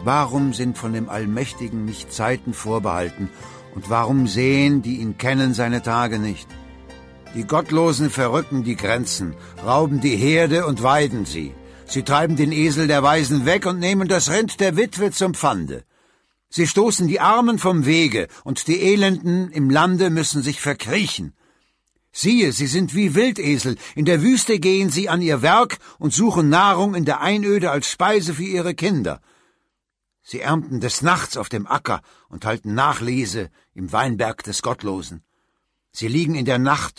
Warum sind von dem Allmächtigen nicht Zeiten vorbehalten, und warum sehen, die ihn kennen, seine Tage nicht? Die Gottlosen verrücken die Grenzen, rauben die Herde und weiden sie. Sie treiben den Esel der Weisen weg und nehmen das Rind der Witwe zum Pfande. Sie stoßen die Armen vom Wege, und die Elenden im Lande müssen sich verkriechen. Siehe, sie sind wie Wildesel, in der Wüste gehen sie an ihr Werk und suchen Nahrung in der Einöde als Speise für ihre Kinder. Sie ernten des Nachts auf dem Acker und halten Nachlese im Weinberg des Gottlosen. Sie liegen in der Nacht